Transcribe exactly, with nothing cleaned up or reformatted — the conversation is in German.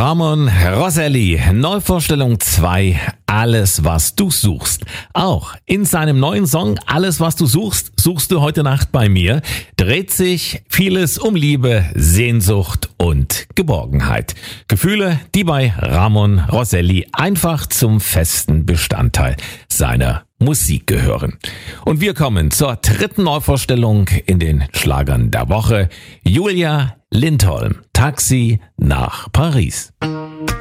Ramon Rosselli, Neuvorstellung zwei, Alles, was du suchst. Auch in seinem neuen Song Alles, was du suchst, suchst du heute Nacht bei mir, dreht sich vieles um Liebe, Sehnsucht und Geborgenheit. Gefühle, die bei Ramon Rosselli einfach zum festen Bestandteil seiner Musik gehören. Und wir kommen zur dritten Neuvorstellung in den Schlagern der Woche. Julia Lindholm, Taxi nach Paris.